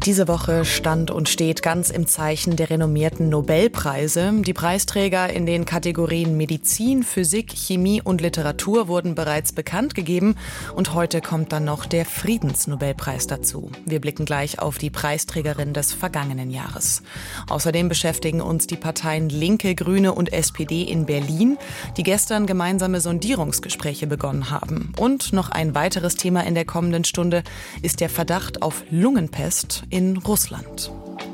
Diese Woche stand und steht ganz im Zeichen der renommierten Nobelpreise. Die Preisträger in den Kategorien Medizin, Physik, Chemie und Literatur wurden bereits bekannt gegeben. Und heute kommt dann noch der Friedensnobelpreis dazu. Wir blicken gleich auf die Preisträgerin des vergangenen Jahres. Außerdem beschäftigen uns die Parteien Linke, Grüne und SPD in Berlin, die gestern gemeinsame Sondierungsgespräche begonnen haben. Und noch ein weiteres Thema in der kommenden Stunde ist der Verdacht auf Lungenpest in Russland.